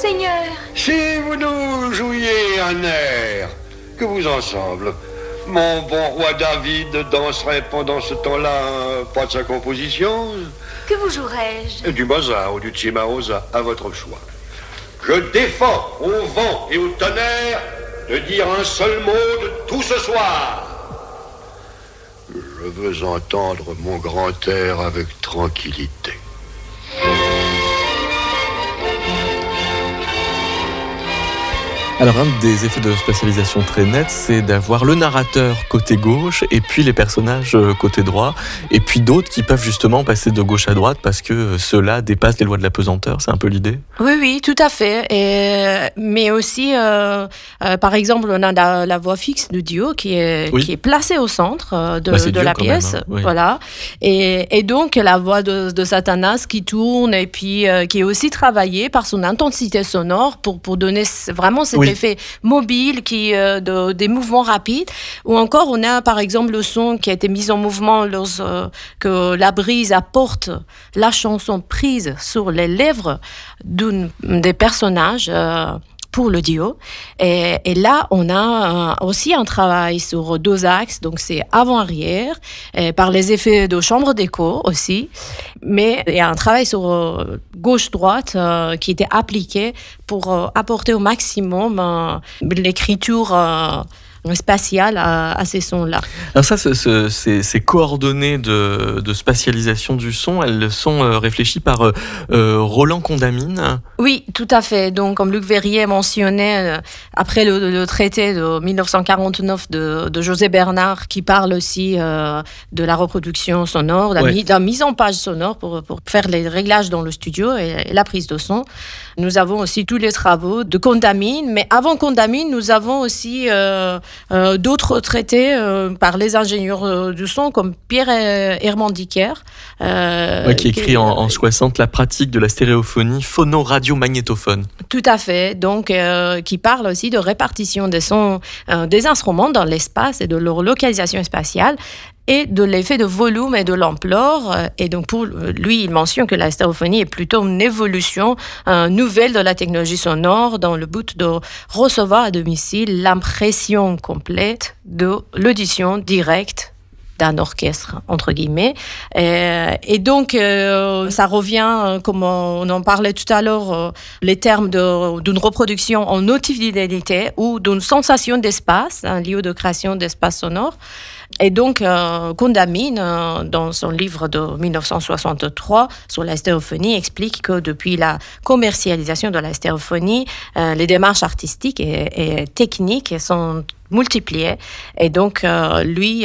monseigneur. Si vous nous jouiez un air, que vous ensemble, mon bon roi David danserait pendant ce temps-là pas de sa composition. Que vous jouerais-je? Du Mozart ou du Cimarosa, à votre choix. Je défends au vent et au tonnerre de dire un seul mot de tout ce soir. Je veux entendre mon grand air avec tranquillité. Alors un des effets de spatialisation très nets, c'est d'avoir le narrateur côté gauche et puis les personnages côté droit, et puis d'autres qui peuvent justement passer de gauche à droite parce que ceux-là dépassent les lois de la pesanteur, c'est un peu l'idée? Oui, tout à fait. Mais aussi, par exemple, on a la voix fixe du duo qui est placée au centre de la pièce. Même, hein. Oui. Voilà. Et donc, la voix de Satanas qui tourne et puis qui est aussi travaillée par son intensité sonore pour donner vraiment cet effet mobile des mouvements rapides. Ou encore, on a par exemple le son qui a été mis en mouvement lorsque la brise apporte la chanson prise sur les lèvres des personnages pour le duo. Et là, on a aussi un travail sur 2 axes, donc c'est avant-arrière, par les effets de chambre d'écho aussi, mais il y a un travail sur gauche-droite qui était appliqué pour apporter au maximum l'écriture spatiale à ces sons-là. Alors ça, ces coordonnées de spatialisation du son, elles sont réfléchies par Roland Condamine. Oui, tout à fait. Donc, comme Luc Verrier mentionnait, après le traité de 1949 de José Bernard, qui parle aussi de la reproduction sonore, de la mise en page sonore pour faire les réglages dans le studio et la prise de son. Nous avons aussi tous les travaux de Condamine, mais avant Condamine, nous avons aussi d'autres traités par les ingénieurs du son, comme Pierre Hermann Dicker. Qui écrit en 60 la pratique de la stéréophonie phono-radio-magnétophone. Tout à fait, donc qui parle aussi de répartition des sons des instruments dans l'espace et de leur localisation spatiale, et de l'effet de volume et de l'ampleur. Et donc, pour lui, il mentionne que la stéréophonie est plutôt une évolution nouvelle de la technologie sonore dans le but de recevoir à domicile l'impression complète de l'audition directe d'un orchestre, entre guillemets. Et donc, ça revient, comme on en parlait tout à l'heure, les termes d'une reproduction en audibilité ou d'une sensation d'espace, un lieu de création d'espace sonore. Et donc, Condamine, dans son livre de 1963 sur la stéréophonie, explique que depuis la commercialisation de la stéréophonie, les démarches artistiques et techniques sont multipliées. Et donc, lui,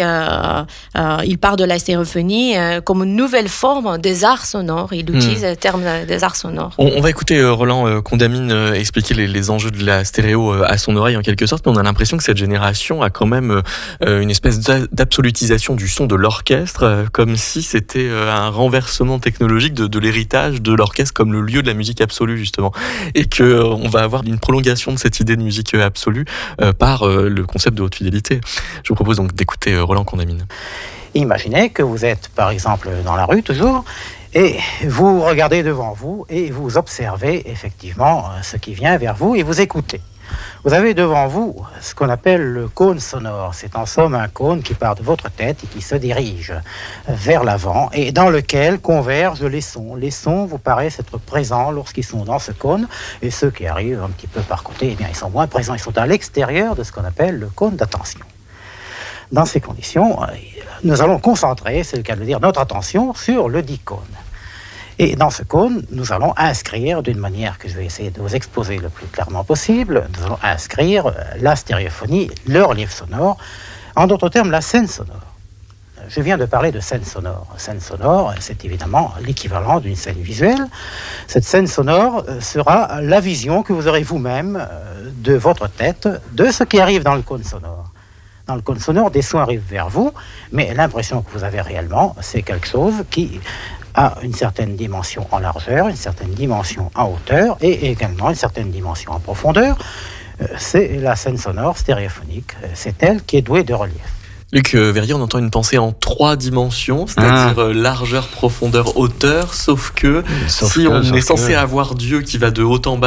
il parle de la stéréophonie comme une nouvelle forme des arts sonores. Il utilise le terme des arts sonores. On va écouter Roland Condamine expliquer les enjeux de la stéréo à son oreille en quelque sorte, mais on a l'impression que cette génération a quand même une espèce d'absolutisation du son de l'orchestre, comme si c'était un renversement technologique de l'héritage de l'orchestre comme le lieu de la musique absolue, justement. Et qu'on va avoir une prolongation de cette idée de musique absolue par le concept de haute fidélité. Je vous propose donc d'écouter Roland Condamine. Imaginez que vous êtes, par exemple, dans la rue, toujours, et vous regardez devant vous et vous observez effectivement ce qui vient vers vous et vous écoutez. Vous avez devant vous ce qu'on appelle le cône sonore. C'est en somme un cône qui part de votre tête et qui se dirige vers l'avant et dans lequel convergent les sons. Les sons vous paraissent être présents lorsqu'ils sont dans ce cône et ceux qui arrivent un petit peu par côté, eh bien, ils sont moins présents. Ils sont à l'extérieur de ce qu'on appelle le cône d'attention. Dans ces conditions, nous allons concentrer, c'est le cas de dire, notre attention sur le dit cône. Et dans ce cône, nous allons inscrire, d'une manière que je vais essayer de vous exposer le plus clairement possible, nous allons inscrire la stéréophonie, le relief sonore, en d'autres termes, la scène sonore. Je viens de parler de scène sonore. Scène sonore, c'est évidemment l'équivalent d'une scène visuelle. Cette scène sonore sera la vision que vous aurez vous-même de votre tête, de ce qui arrive dans le cône sonore. Dans le cône sonore, des sons arrivent vers vous, mais l'impression que vous avez réellement, c'est quelque chose qui a une certaine dimension en largeur, une certaine dimension en hauteur et également une certaine dimension en profondeur. C'est la scène sonore stéréophonique. C'est elle qui est douée de relief. Luc Verrier, on entend une pensée en 3 dimensions, c'est-à-dire largeur, profondeur, hauteur, sauf que si on est censé avoir Dieu qui va de haut en bas